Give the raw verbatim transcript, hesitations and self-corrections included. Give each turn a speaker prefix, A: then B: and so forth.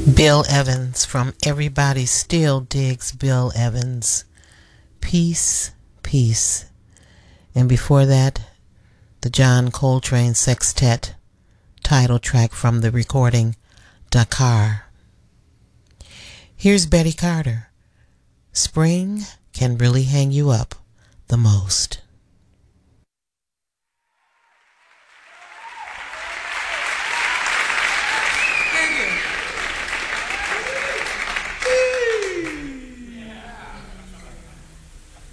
A: Bill Evans from Everybody Still Digs Bill Evans. Peace, Peace. And before that, the John Coltrane Sextet title track from the recording Dakar. Here's Betty Carter. Spring can really hang you up the most.